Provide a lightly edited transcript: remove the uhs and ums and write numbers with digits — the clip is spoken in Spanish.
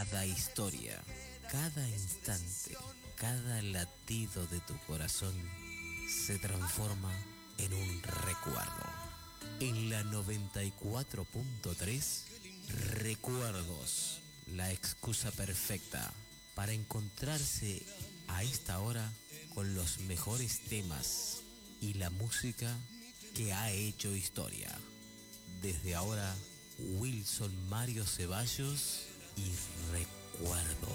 cada historia, cada instante, cada latido de tu corazón se transforma en un recuerdo. En la 94.3, Recuerdos, la excusa perfecta para encontrarse a esta hora con los mejores temas y la música que ha hecho historia. Desde ahora, Wilson Mario Ceballos y Recuerdos.